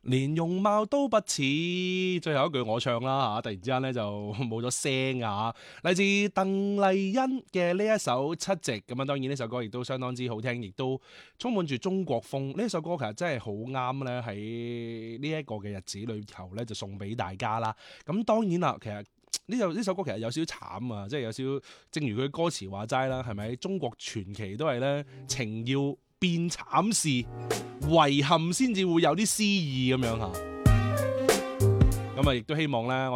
連容貌都不似，最後一句我唱啦嚇，突然之間咧就冇咗聲啊！嚟自鄧麗欣嘅呢一首《七夕》咁啊，當然呢首歌亦都相當之好聽，亦都充滿住中國風。呢首歌其實真係好啱咧，喺呢一個嘅日子裏頭咧就送俾大家啦。咁當然啦，其實呢首歌其實有少少慘啊，即係有少少，正如佢歌詞話齋啦，係咪？中國傳奇都係咧情要變慘事，遺憾先至會有啲詩意咁樣嚇。咁啊，亦都希望咧。